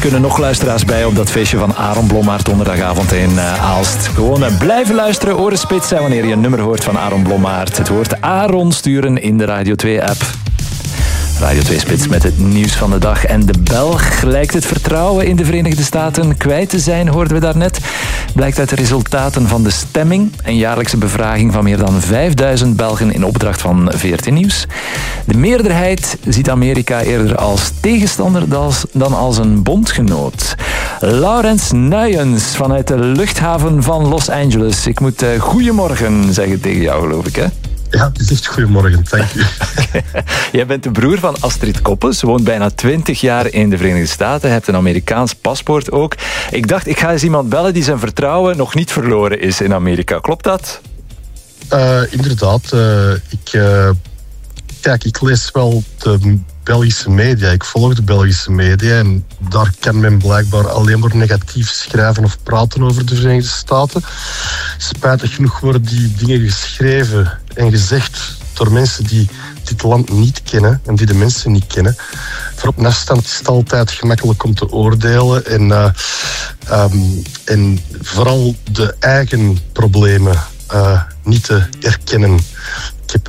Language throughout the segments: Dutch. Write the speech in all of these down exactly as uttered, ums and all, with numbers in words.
kunnen nog luisteraars bij op dat feestje van Aaron Blommaert donderdagavond in uh, Aalst. Gewoon uh, blijven luisteren, oren spits zijn wanneer je een nummer hoort van Aaron Blommaert. Het woord Aaron sturen in de Radio twee-app. Radio twee Spits met het nieuws van de dag. En de Belg lijkt het vertrouwen in de Verenigde Staten kwijt te zijn, hoorden we daarnet. Blijkt uit de resultaten van de stemming. Een jaarlijkse bevraging van meer dan vijfduizend Belgen in opdracht van V R T Nieuws. De meerderheid ziet Amerika eerder als tegenstander dan als een bondgenoot. Laurens Nuyens vanuit de luchthaven van Los Angeles. Ik moet uh, goeiemorgen zeggen tegen jou, geloof ik, hè? Ja, het is echt goedemorgen, dank u. Jij bent de broer van Astrid Koppes, woont bijna twintig jaar in de Verenigde Staten, hebt een Amerikaans paspoort ook. Ik dacht, ik ga eens iemand bellen die zijn vertrouwen nog niet verloren is in Amerika. Klopt dat? Uh, inderdaad. Uh, ik, uh, kijk, ik lees wel de Belgische media. Ik volg de Belgische media en daar kan men blijkbaar alleen maar negatief schrijven of praten over de Verenigde Staten. Spijtig genoeg worden die dingen geschreven en gezegd door mensen die dit land niet kennen en die de mensen niet kennen. Voor op een afstand is het altijd gemakkelijk om te oordelen en, uh, um, en vooral de eigen problemen uh, niet te erkennen. Ik heb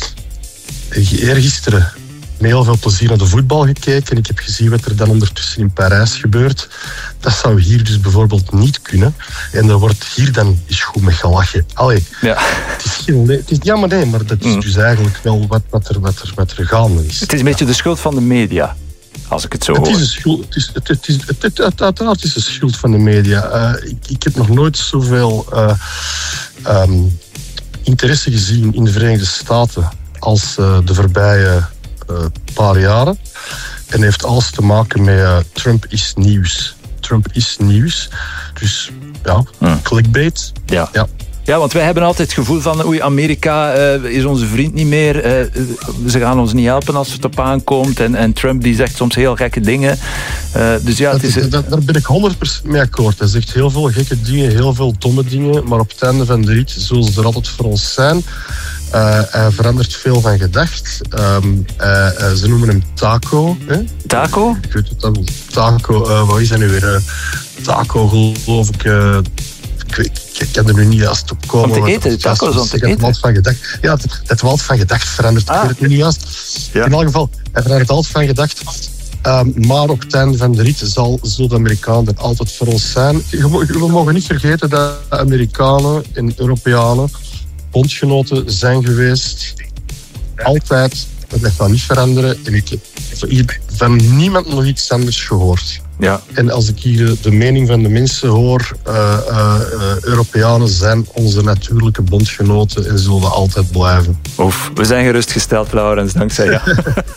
uh, eergisteren met heel veel plezier naar de voetbal gekeken en ik heb gezien wat er dan ondertussen in Parijs gebeurt. Dat zou hier dus bijvoorbeeld niet kunnen. En daar wordt hier dan eens goed mee gelachen. Allee, ja. het is geen... Het is, ja, maar nee, maar dat is mm. dus eigenlijk wel wat, wat, er, wat, er, wat er gaande is. Het is een beetje de schuld van de media, als ik het zo het hoor. Is een schuld, het, is, het, het, is, het, het, het, uiteraard is de schuld van de media. Uh, ik, ik heb nog nooit zoveel uh, um, interesse gezien in de Verenigde Staten als uh, de voorbije uh, paar jaren. En heeft alles te maken met uh, Trump is nieuws. Trump is nieuws. Dus ja, hmm. clickbait. Ja. ja. Ja, want wij hebben altijd het gevoel van oei, Amerika uh, is onze vriend niet meer. Uh, ze gaan ons niet helpen als het op aankomt. En, en Trump die zegt soms heel gekke dingen. Uh, dus ja, het is... dat, dat, daar ben ik honderd procent mee akkoord. Hij zegt heel veel gekke dingen, heel veel domme dingen. Maar op het einde van de rit zullen ze er altijd voor ons zijn. Uh, hij verandert veel van gedacht. Um, uh, uh, ze noemen hem Taco. Hè? Taco? Ik weet het dan. Taco, uh, wat is dat nu weer? Uh, taco, geloof ik. Uh, ik, weet, ik kan er nu niet juist op komen. Om te eten? Taco's om te eten? Van gedacht. Ja, het, het woord van gedacht verandert. Ah. Ik weet het nu niet juist. Ja. In elk geval, hij verandert altijd van gedacht. Um, maar op het einde van de rit zal, zal de Amerikanen er altijd voor ons zijn. We mogen niet vergeten dat Amerikanen en Europeanen bondgenoten zijn geweest. Altijd. Dat gaat niet veranderen. En ik heb van niemand nog iets anders gehoord. Ja. En als ik hier de mening van de mensen hoor, uh, uh, uh, Europeanen zijn onze natuurlijke bondgenoten en zullen altijd blijven. Oef, we zijn gerustgesteld, Laurens, dankzij jou.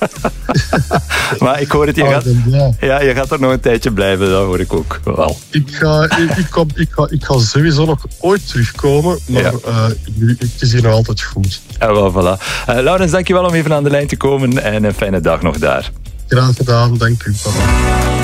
Maar ik hoor het, je gaat, ja, je gaat er nog een tijdje blijven, dat hoor ik ook wel. Ik ga, ik, ik, kom, ik, ga, ik ga sowieso nog ooit terugkomen, maar ja. uh, het is hier nog altijd goed. Ja, wel, voilà. Uh, Laurens, dankjewel om even aan de lijn te komen en een fijne dag nog daar. Graag gedaan, dank u. Papa.